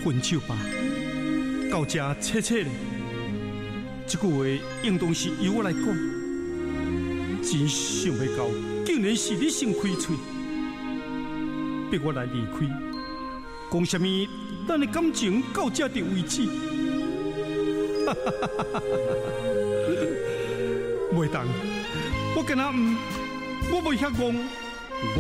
分手吧，到这切切咧。这句话应当是由我来讲，真想不到，竟然是你先开嘴，逼我来离开。讲什么？咱的感情到这的为止。袂当，我跟他我袂遐戆。